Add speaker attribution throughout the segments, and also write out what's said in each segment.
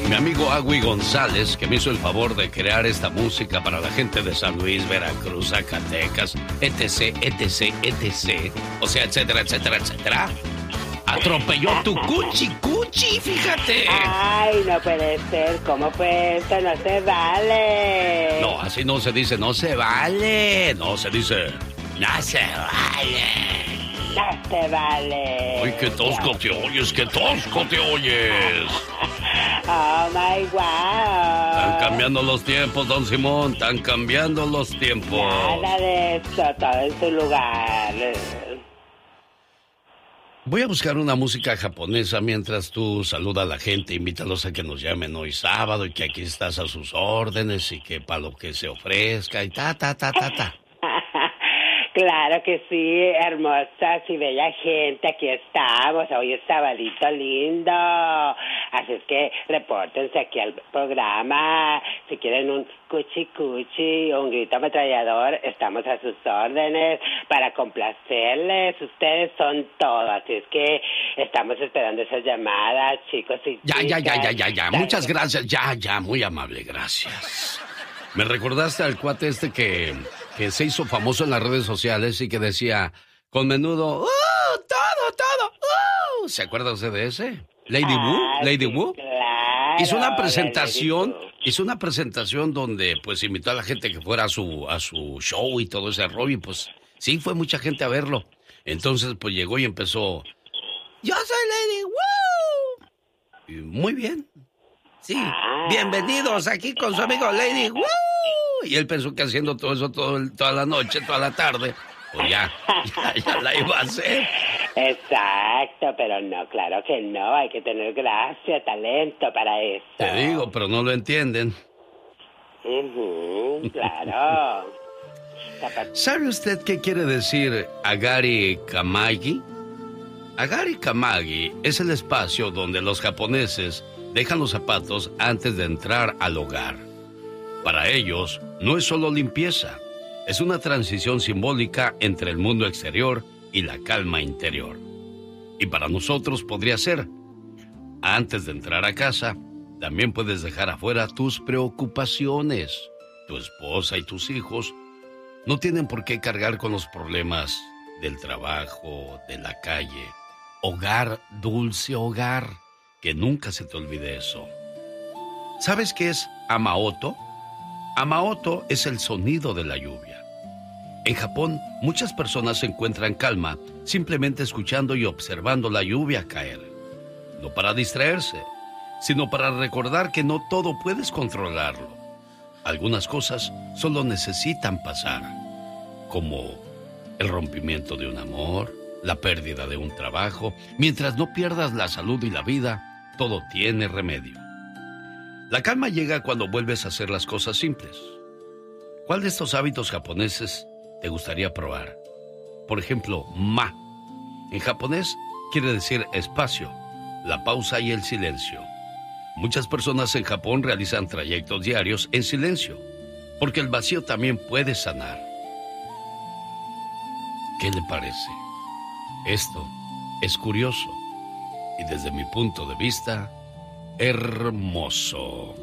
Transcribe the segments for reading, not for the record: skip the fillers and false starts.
Speaker 1: Mi amigo Agui González, que me hizo el favor de crear esta música para la gente de San Luis, Veracruz, Zacatecas, etc, etc, etc. O sea, etcétera, etcétera, etcétera. Atropelló tu cuchi, fíjate.
Speaker 2: Ay, no puede ser. ¿Cómo fue esto? No se vale.
Speaker 1: No, así no se dice, no se vale. No, se dice, no se vale.
Speaker 2: No se vale.
Speaker 1: Uy, qué tosco te oyes, qué tosco te oyes.
Speaker 2: Oh, my wow.
Speaker 1: Están cambiando los tiempos, don Simón, están cambiando los tiempos.
Speaker 2: Nada de eso, todo en su lugar.
Speaker 1: Voy a buscar una música japonesa mientras tú saluda a la gente, invítalos a que nos llamen hoy sábado y que aquí estás a sus órdenes y que para lo que se ofrezca y ta.
Speaker 2: Claro que sí, hermosas y bella gente, aquí estamos, hoy es sabadito lindo, así es que repórtense aquí al programa, si quieren un cuchi o un grito ametrallador, estamos a sus órdenes para complacerles, ustedes son todo, así es que estamos esperando esas llamadas, chicos y chicas.
Speaker 1: Ya, muchas gracias, ya, muy amable, gracias. Me recordaste al cuate este que se hizo famoso en las redes sociales y que decía, con menudo, todo, ¿se acuerda usted de ese? Lady Wu.
Speaker 2: Claro,
Speaker 1: hizo una presentación donde pues invitó a la gente que fuera a su show y todo ese rollo y pues sí, fue mucha gente a verlo. Entonces pues llegó y empezó, yo soy Lady Wu. Y muy bien. Sí, bienvenidos aquí con su amigo Lady Wu. Y él pensó que haciendo todo eso toda la noche, toda la tarde, pues ya la iba a hacer.
Speaker 2: Exacto, pero no, claro que no, hay que tener gracia, talento para eso.
Speaker 1: Te digo, pero no lo entienden.
Speaker 2: Claro.
Speaker 1: ¿Sabe usted qué quiere decir Agari Kamagi? Agari Kamagi es el espacio donde los japoneses dejan los zapatos antes de entrar al hogar. Para ellos, no es solo limpieza, es una transición simbólica entre el mundo exterior y la calma interior. Y para nosotros podría ser, antes de entrar a casa, también puedes dejar afuera tus preocupaciones. Tu esposa y tus hijos no tienen por qué cargar con los problemas del trabajo, de la calle. Hogar, dulce hogar, que nunca se te olvide eso. ¿Sabes qué es Amaoto? Amaoto es el sonido de la lluvia. En Japón, muchas personas encuentran calma simplemente escuchando y observando la lluvia caer. No para distraerse, sino para recordar que no todo puedes controlarlo. Algunas cosas solo necesitan pasar, como el rompimiento de un amor, la pérdida de un trabajo. Mientras no pierdas la salud y la vida, todo tiene remedio. La calma llega cuando vuelves a hacer las cosas simples. ¿Cuál de estos hábitos japoneses te gustaría probar? Por ejemplo, ma. En japonés quiere decir espacio, la pausa y el silencio. Muchas personas en Japón realizan trayectos diarios en silencio, porque el vacío también puede sanar. ¿Qué le parece? Esto es curioso y desde mi punto de vista, hermoso.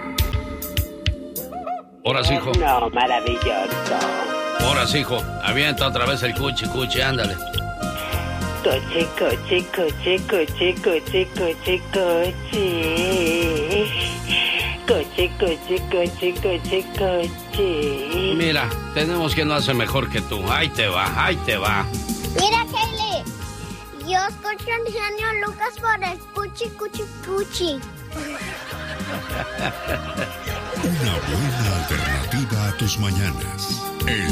Speaker 1: Horas, hijo.
Speaker 2: No, maravilloso.
Speaker 1: Horas, hijo. Avienta otra vez el cuchi, ándale.
Speaker 2: Cuchi.
Speaker 1: Mira, tenemos quien lo hace mejor que tú. Ahí te va.
Speaker 3: Mira, Kaylee. Yo escucho al genio Lucas por el cuchi.
Speaker 4: Una buena alternativa a tus mañanas.